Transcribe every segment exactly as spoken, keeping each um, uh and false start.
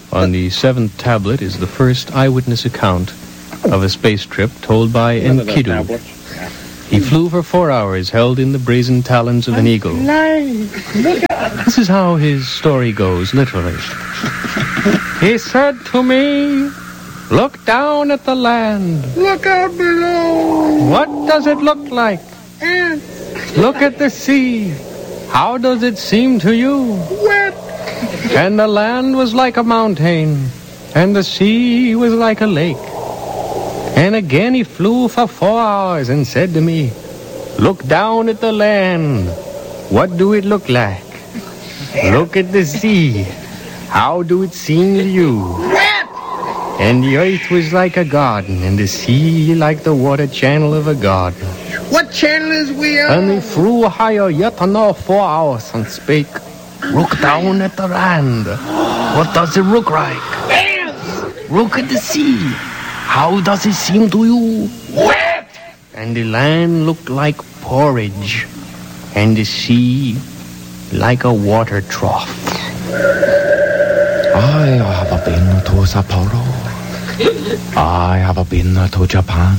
On the seventh tablet is the first eyewitness account of a space trip told by Enkidu. He flew for four hours, held in the brazen talons of an eagle. This is how his story goes, literally. He said to me, "Look down at the land. Look out below. What does it look like? Ants. Look at the sea. How does it seem to you?" Wet. And the land was like a mountain, and the sea was like a lake. And again he flew for four hours and said to me, "Look down at the land. What do it look like? Look at the sea. How do it seem to you?" Wet. And the earth was like a garden, and the sea like the water channel of a garden. What channel is we on? And he flew higher yet another four hours and spake, "Look down at the land. What does it look like? Ants. Look at the sea. How does it seem to you?" Wet. And the land looked like porridge, and the sea like a water trough. I have been to Sapporo. I have been to Japan.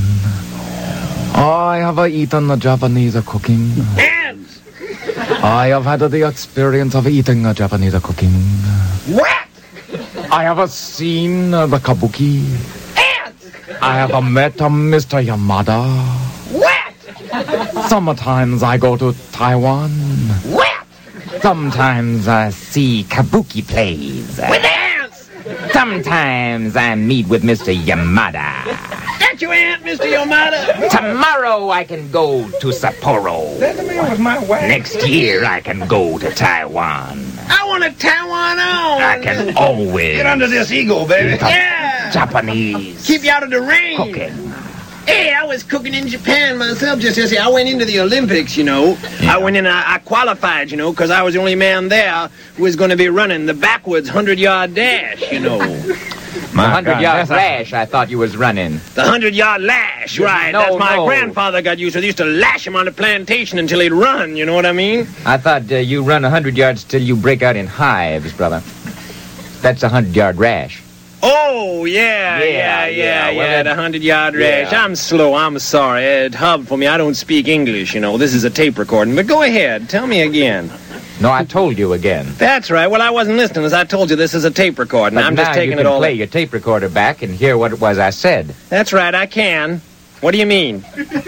I have eaten Japanese cooking. Ants. I have had the experience of eating Japanese cooking. Wet. I have seen the kabuki. Ants. I have met Mister Yamada. Wet. Sometimes I go to Taiwan. Wet. Sometimes I see kabuki plays. With ants. Sometimes I meet with Mister Yamada. Got your ant, Mister Yamada. Tomorrow I can go to Sapporo. That the man was my wife. Next year I can go to Taiwan. I want a Taiwan on. I can always Get under this eagle, baby. Yeah. Japanese Keep you out of the rain. cooking. Hey, I was cooking in Japan myself just yesterday. I went into the Olympics, you know. Yeah. I went in, I, I qualified, you know, because I was the only man there who was going to be running the backwards hundred-yard dash, you know. My hundred-yard lash, I thought you was running. The hundred-yard lash, right. No, That's my no. grandfather got used to. They used to lash him on the plantation until he'd run, you know what I mean? I thought uh, you run a hundred yards till you break out in hives, brother. That's a hundred-yard rash. Oh, yeah, yeah, Yeah, yeah, yeah, yeah, well, the it- hundred-yard rash. yeah. I'm slow, I'm sorry. It hubbed for me. I don't speak English, you know. This is a tape recording. But go ahead, tell me again. No, I told you again. That's right. Well, I wasn't listening. As I told you, this is a tape recording. But I'm now just taking you it can all. play your tape recorder back and hear what it was I said. That's right, I can. What do you mean?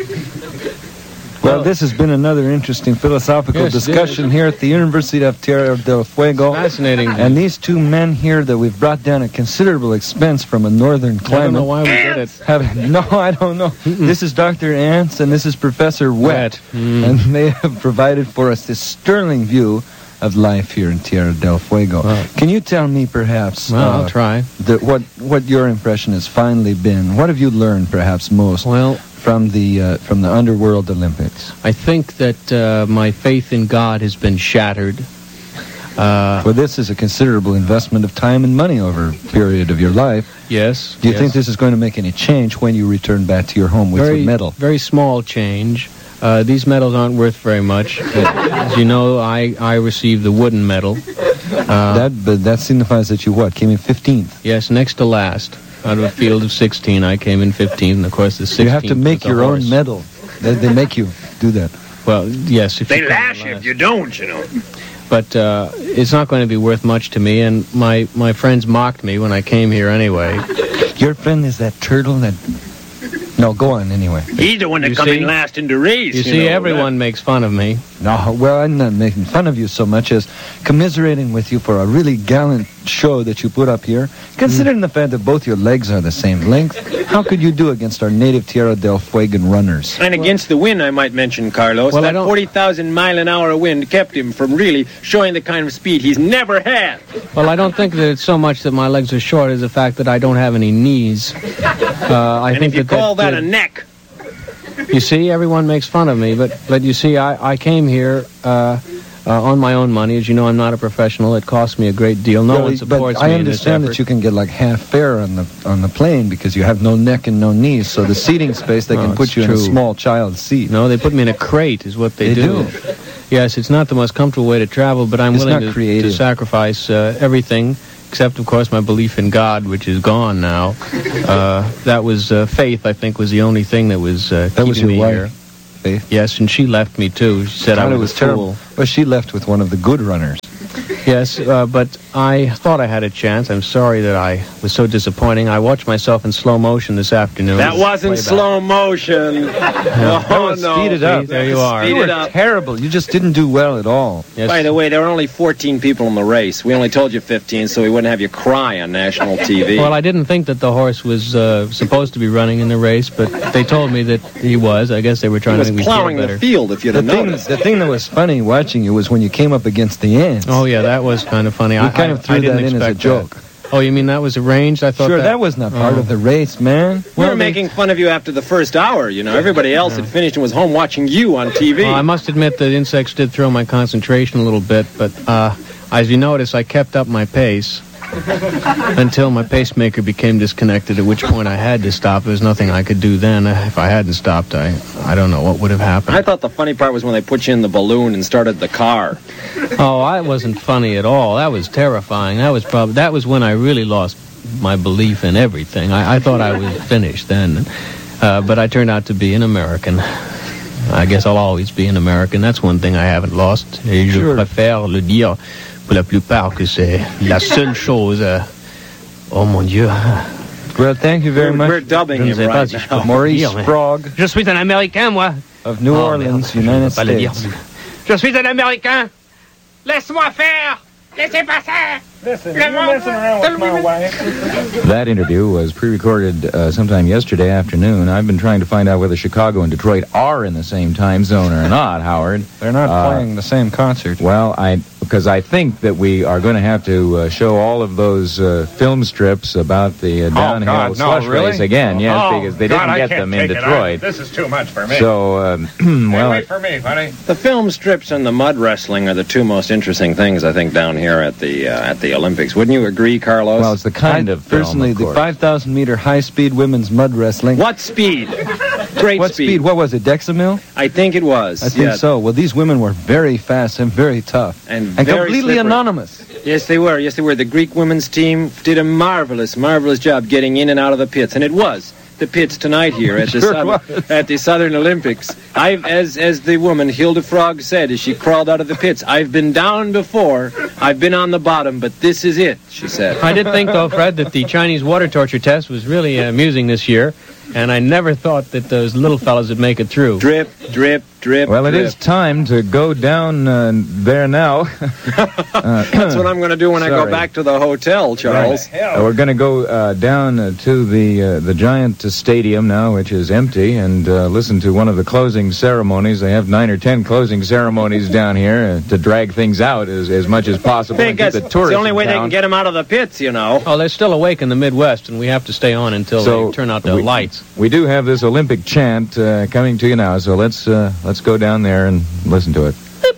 Well, this has been another interesting philosophical Yes, it discussion here at the University of Tierra del Fuego. Fascinating. And these two men here that we've brought down at considerable expense from a northern I don't know climate. why we did it. Have, no, I don't know. This is Doctor Ants and this is Professor Wet. Wet. Mm. And they have provided for us this sterling view of life here in Tierra del Fuego. Wow. Can you tell me, perhaps, Well, uh, I'll try. the, what, what your impression has finally been? What have you learned, perhaps, most Well, from the uh, from the Underworld Olympics? I think that uh, my faith in God has been shattered. Uh, Well, this is a considerable investment of time and money over a period of your life. yes. Do you yes. think this is going to make any change when you return back to your home with very, your medal? Very small change. Uh, these medals aren't worth very much. Uh, as you know, I, I received the wooden medal. Uh, that but that signifies that you what? Came in fifteenth. yes, next to last. Out of a field of sixteen, I came in fifteenth. And of course, the sixteenth You have to make was the your horse. own medal. They, they make you do that. Well, yes. If They you come in lash you if last. you don't, you know. But uh, it's not going to be worth much to me, and my, my friends mocked me when I came here anyway. Your friend is that turtle that... No, go on anyway. He's the one that You come see? in last in the race. You You, see, know, everyone makes fun of me. No, well, I'm not making fun of you so much as commiserating with you for a really gallant show that you put up here. Considering the fact that both your legs are the same length, how could you do against our native Tierra del Fuegan runners? And against the wind, I might mention, Carlos, Well, I that don't- forty thousand mile an hour wind kept him from really showing the kind of speed he's never had. Well, I don't think that it's so much that my legs are short as the fact that I don't have any knees. Uh, I And think if you that call that uh, a neck, You see, everyone makes fun of me, but but you see, I, I came here uh, uh, on my own money. As you know, I'm not a professional. It costs me a great deal. No Well, one supports but I me in this understand effort. that you can get like half fare on the on the plane because you have no neck and no knees. So the seating space, they Oh, can put it's you in a true. small child's seat. No, they put me in a crate, is what they, They do. Yes, it's not the most comfortable way to travel, but I'm It's willing not to, creative. to sacrifice uh, everything except, of course, my belief in God, which is gone now. Uh, that was uh, faith, I think, was the only thing that was uh, That was keeping your me wife, here. Faith? Yes, and she left me, too. She said I, I thought was, it was a terrible. fool. Well, she left with one of the good runners. Yes, uh, but I thought I had a chance. I'm sorry that I was so disappointing. I watched myself in slow motion this afternoon. That wasn't Playback. slow motion. No. Oh, no. Speed it up. There you are. Speed You it were up. terrible. You just didn't do well at all. Yes. By the way, there were only fourteen people in the race. We only told you fifteen, so we wouldn't have you cry on national T V. Well, I didn't think that the horse was uh, supposed to be running in the race, but they told me that he was. I guess they were he trying was to make me plowing feel the better. field, if you'd The have thing, noticed. the thing that was funny watching you was when you came up against the ants. Oh, yeah, that was kind of funny. You I kind I- of threw I didn't that in as a expect joke. that. Oh, you mean that was arranged? I thought Sure, that, that was not part Oh. of the race, man. We Well, were they- making fun of you after the first hour, you know. Everybody else had finished and was home watching you on T V. Well, I must admit that insects did throw my concentration a little bit, but uh, as you notice, I kept up my pace until my pacemaker became disconnected, at which point I had to stop. There was nothing I could do then. If I hadn't stopped, I, I don't know what would have happened. I thought the funny part was when they put you in the balloon and started the car. Oh, I wasn't funny at all. That was terrifying. That was probably that was when I really lost my belief in everything. I, I thought I was finished then, uh, but I turned out to be an American. I guess I'll always be an American. That's one thing I haven't lost. Et je Sure. préfère le dire pour la plupart que c'est la seule chose. euh, Oh mon Dieu. Well, thank you very We're, much. we're dubbing Je ne him sais pas right si je now. peux Maurice dire, mais- Sprague Je suis un Américain, moi. of New Oh, Orleans, merde, je ne United peux pas le dire. States. Je suis un Américain. Laisse-moi faire. Laissez passer. That interview was pre-recorded uh, sometime yesterday afternoon. I've been trying to find out whether Chicago and Detroit are in the same time zone or not, Howard. They're not Uh, playing the same concert. Well, I because I think that we are going to have to uh, show all of those uh, film strips about the uh, downhill God, no, slush really? race again. Yes, Oh, because they God, didn't I get can't them in take it. Detroit. I- this is too much for me. So, um, Hey, well, wait for me, buddy. The film strips and the mud wrestling are the two most interesting things, I think, down here at the uh, at the Olympics. Wouldn't you agree, Carlos? well, it's the kind I, of film, personally, of the course. five thousand meter high-speed women's mud wrestling. What speed? Great What speed? What was it, Dexamil? I think it was. I think yeah. so. Well, these women were very fast and very tough. And And very completely slippery. anonymous. Yes, they were. Yes, they were. The Greek women's team did a marvelous, marvelous job getting in and out of the pits, and it was the pits tonight here at the Sure Southern, was. at the Southern Olympics. I've, as as the woman Hilda Frog said as she crawled out of the pits, I've been down before, I've been on the bottom, but this is it, she said. I did think, though, Fred, that the Chinese water torture test was really uh, amusing this year, and I never thought that those little fellas would make it through. Drip, drip, drip. Well, it drip. is time to go down uh, there now. uh, That's what I'm going to do when I go Sorry. back to the hotel, Charles. Uh, we're going to go uh, down uh, to the uh, the giant uh, stadium now, which is empty, and uh, listen to one of the closing ceremonies. They have nine or ten closing ceremonies down here uh, to drag things out as, as much as possible. I think and keep that's the it's tourists the only in way they town. can get them out of the pits, you know. Oh, they're still awake in the Midwest, and we have to stay on until So, they turn out the we- lights. We do have this Olympic chant uh, coming to you now, so let's uh, let's go down there and listen to it.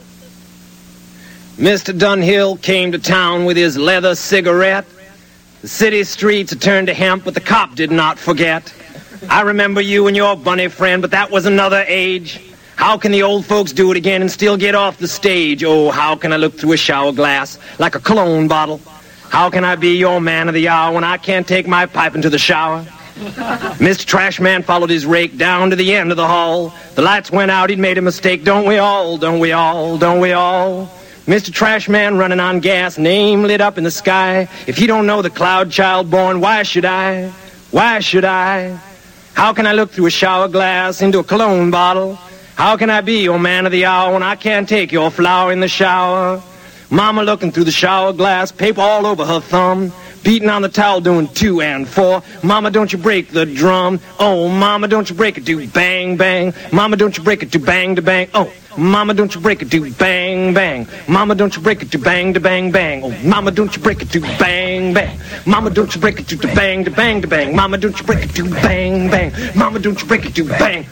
Mister Dunhill came to town with his leather cigarette. The city streets had turned to hemp, but the cop did not forget. I remember you and your bunny friend, but that was another age. How can the old folks do it again and still get off the stage? Oh, how can I look through a shower glass like a cologne bottle? How can I be your man of the hour when I can't take my pipe into the shower? Mister Trashman followed his rake down to the end of the hall. The lights went out, he'd made a mistake. Don't we all, don't we all, don't we all? Mister Trashman running on gas, name lit up in the sky. If you don't know the cloud child born, why should I? Why should I? How can I look through a shower glass into a cologne bottle? How can I be your man of the hour when I can't take your flower in the shower? Mama looking through the shower glass, paper all over her thumb. Beating on the towel, doing two and four. Mama, don't you break the drum. Oh, mama, don't you break it to bang, bang. Mama, don't you break it to bang, to bang. Oh, mama, don't you break it to bang, bang. Mama, don't you break it to bang, to bang, bang. Oh, mama, don't you break it to bang, bang. Mama, don't you break it to bang, to bang, to bang. Mama, don't you break it to bang, bang. Mama, don't you break it to bang.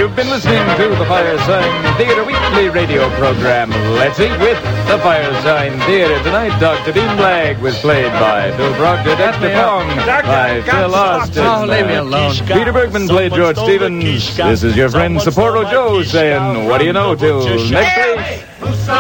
You've been listening to the Firesign Theater Weekly radio program. Let's Eat with the Firesign Theater. Tonight, Doctor Dean Blagg was played by Bill Proctor, Daphne Pong by Phil Austin. Oh, leave me alone. Peter Bergman played George Stevens. This is your friend Sapporo Joe saying, what do you know, till next week.